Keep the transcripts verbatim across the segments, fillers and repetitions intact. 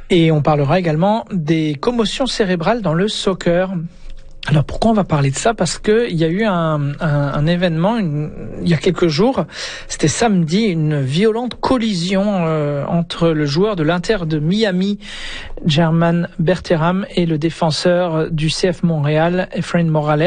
Et on parlera également des commotions cérébrales dans le soccer. Alors pourquoi on va parler de ça? Parce que il y a eu un, un, un événement une, il y a quelques jours, c'était samedi, une violente collision euh, entre le joueur de l'Inter de Miami, Germán Berterame, et le défenseur du C F Montréal, Efrain Morales.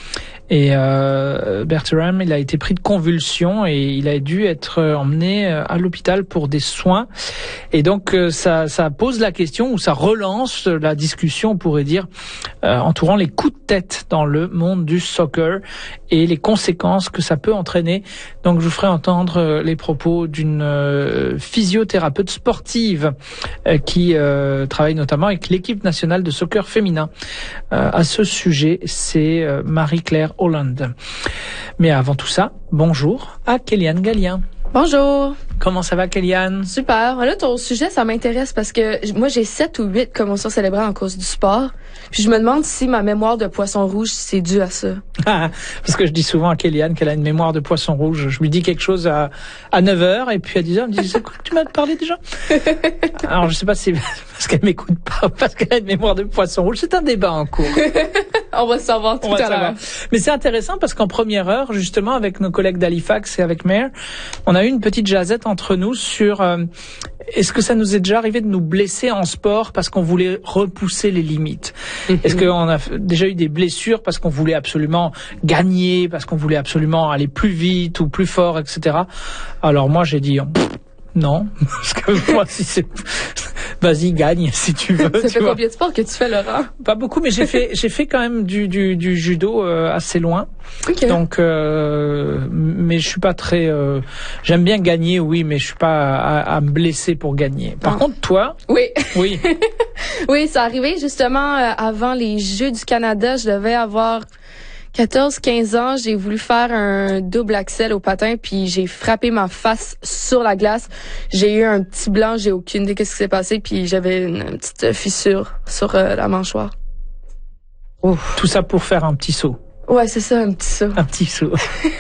Et euh, Berterame, il a été pris de convulsions et il a dû être emmené à l'hôpital pour des soins. Et donc ça, ça pose la question, ou ça relance la discussion, on pourrait dire, euh, entourant les coups de tête dans le monde du soccer et les conséquences que ça peut entraîner. Donc je vous ferai entendre les propos d'une euh, physiothérapeute sportive euh, qui euh, travaille notamment avec l'équipe nationale de soccer féminin. Euh, à ce sujet, c'est euh, Marie-Claire Hollande. Mais avant tout ça, bonjour à Kéliane Gallien. Bonjour. Comment ça va, Kéliane? Super. Là, ton sujet, ça m'intéresse parce que moi, j'ai sept ou huit commotions cérébrales en cause du sport. Puis je me demande si ma mémoire de poisson rouge, c'est dû à ça. Parce que je dis souvent à Kéliane qu'elle a une mémoire de poisson rouge. Je lui dis quelque chose à, à neuf heures et puis à dix heures, elle me dit, c'est quoi que tu m'as parlé déjà? Alors, je sais pas si c'est parce qu'elle m'écoute pas ou parce qu'elle a une mémoire de poisson rouge. C'est un débat en cours. On va savoir tout On va à l'heure. Mais c'est intéressant parce qu'en première heure, justement, avec nos collègues d'Halifax et avec Mare, on a eu une petite jasette entre nous sur euh, est-ce que ça nous est déjà arrivé de nous blesser en sport parce qu'on voulait repousser les limites? Mm-hmm. Est-ce qu'on a déjà eu des blessures parce qu'on voulait absolument gagner, parce qu'on voulait absolument aller plus vite ou plus fort, et cetera. Alors moi, j'ai dit non, parce que moi, si c'est... Vas-y, gagne, si tu veux. Ça tu fait vois. combien de sports que tu fais, Laurent? Pas beaucoup, mais j'ai fait, j'ai fait quand même du, du, du judo euh, assez loin. Okay. Donc, euh, mais je suis pas très... Euh, j'aime bien gagner, oui, mais je suis pas à, à me blesser pour gagner. Par ah. contre, toi... Oui. Oui. Oui, ça arrivait justement euh, avant les Jeux du Canada. Je devais avoir... quatorze quinze ans, j'ai voulu faire un double axel au patin, puis j'ai frappé ma face sur la glace. J'ai eu un petit blanc, j'ai aucune idée qu'est-ce qui s'est passé, puis j'avais une petite fissure sur euh, la mâchoire. Ouf. Tout ça pour faire un petit saut. Ouais, c'est ça, un petit saut. Un petit saut.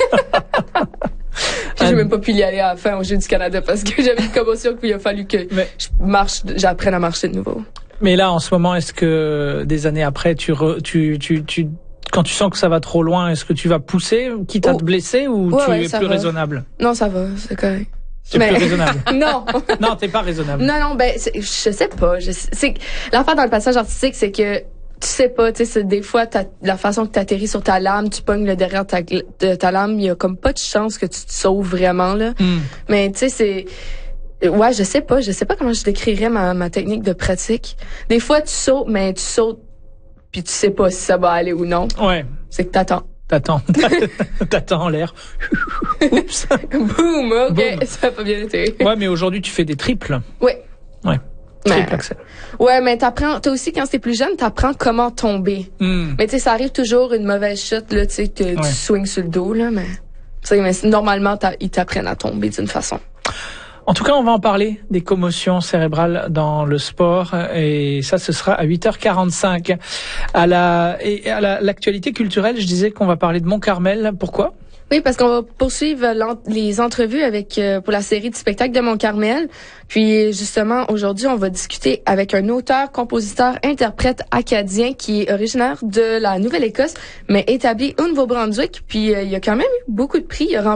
J'ai même pas pu y aller à la fin au Jeux du Canada parce que j'avais une commotion qu'il a fallu que Mais... je marche, j'apprenne à marcher de nouveau. Mais là, en ce moment, est-ce que des années après, tu re, tu, tu, tu quand tu sens que ça va trop loin, est-ce que tu vas pousser, quitte à oh. te blesser, ou ouais, tu ouais, es plus va. raisonnable? Non, ça va, c'est correct. Tu es mais... plus raisonnable? Non. Non, t'es pas raisonnable. Non, non, ben, je sais pas. Je, c'est, l'affaire dans le passage artistique, c'est que tu sais pas, tu sais, des fois, la façon que t'atterris sur ta lame, tu pognes le derrière ta, de ta lame, il y a comme pas de chance que tu te sauves vraiment, là. Mm. Mais, tu sais, c'est... Ouais, je sais pas, je sais pas comment je décrirais ma, ma technique de pratique. Des fois, tu sautes, mais tu sautes, puis tu sais pas si ça va aller ou non. Ouais. C'est que t'attends. T'attends. T'attends en l'air. Oups. Boum, ok, Boom. Ça a pas bien été. Ouais, mais aujourd'hui, tu fais des triples. Oui. Ouais. Triple axel. Ouais, mais t'apprends, toi aussi, quand t'es plus jeune, t'apprends comment tomber. Mm. Mais tu sais, ça arrive toujours une mauvaise chute, là, tu sais, que ouais. tu swings sur le dos, là, mais, tu sais, mais normalement, ils t'apprennent à tomber d'une façon. En tout cas, on va en parler des commotions cérébrales dans le sport, et ça, ce sera à huit heures quarante-cinq. À la, et à la, l'actualité culturelle, je disais qu'on va parler de Mont-Carmel. Pourquoi? Oui, parce qu'on va poursuivre les entrevues avec euh, pour la série de spectacles de Mont-Carmel. Puis justement, aujourd'hui, on va discuter avec un auteur, compositeur, interprète acadien qui est originaire de la Nouvelle-Écosse, mais établi au Nouveau-Brunswick. Puis euh, il y a quand même eu beaucoup de prix. Il a